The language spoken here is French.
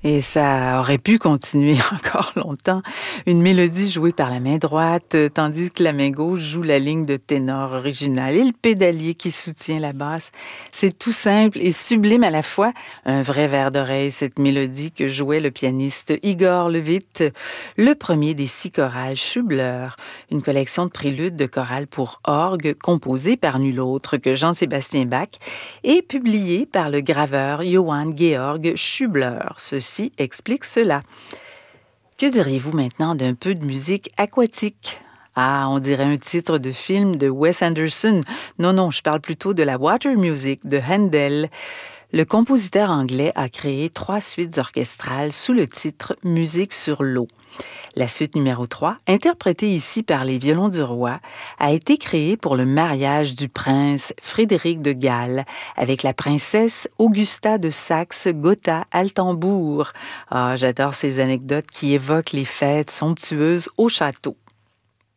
Et ça aurait pu continuer encore longtemps. Une mélodie jouée par la main droite, tandis que la main gauche joue la ligne de ténor originale et le pédalier qui soutient la basse. C'est tout simple et sublime à la fois. Un vrai verre d'oreille, cette mélodie que jouait le pianiste Igor Levit, le premier des 6 chorales Schubler, une collection de préludes de chorales pour orgue composée par nul autre que Jean-Sébastien Bach et publiée par le graveur Johann Georg Schubler. Ceci explique cela. Que diriez-vous maintenant d'un peu de musique aquatique? Ah, on dirait un titre de film de Wes Anderson. Non, je parle plutôt de la water music de Handel. Le compositeur anglais a créé 3 suites orchestrales sous le titre Musique sur l'eau. La suite numéro 3, interprétée ici par les violons du roi, a été créée pour le mariage du prince Frédéric de Galles avec la princesse Augusta de Saxe-Gotha-Altenbourg. Ah, j'adore ces anecdotes qui évoquent les fêtes somptueuses au château.